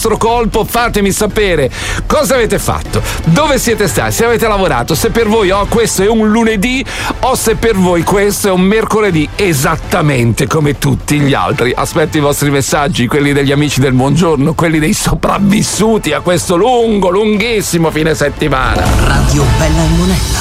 vostro colpo, fatemi sapere cosa avete fatto, dove siete stati, se avete lavorato, se per voi questo è un lunedì o se per voi questo è un mercoledì esattamente come tutti gli altri. Aspetto i vostri messaggi, quelli degli amici del buongiorno, quelli dei sopravvissuti a questo lunghissimo fine settimana. Radio Bella e Monella.